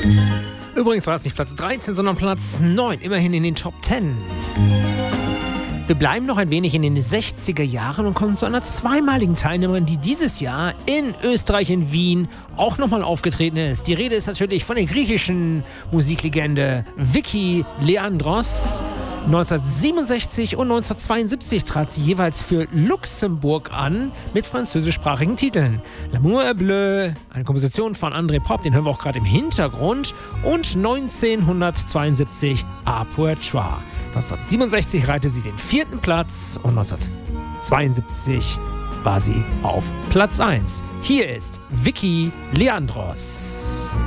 Übrigens war es nicht Platz 13, sondern Platz 9, immerhin in den Top 10. Wir bleiben noch ein wenig in den 60er Jahren und kommen zu einer zweimaligen Teilnehmerin, die dieses Jahr in Österreich, in Wien, auch nochmal aufgetreten ist. Die Rede ist natürlich von der griechischen Musiklegende Vicky Leandros. 1967 und 1972 trat sie jeweils für Luxemburg an mit französischsprachigen Titeln. L'amour est bleu, eine Komposition von André Pop, den hören wir auch gerade im Hintergrund. Und 1972 A pour toi. 1967 erreichte sie den 4. Platz und 1972 war sie auf Platz 1. Hier ist Vicky Leandros.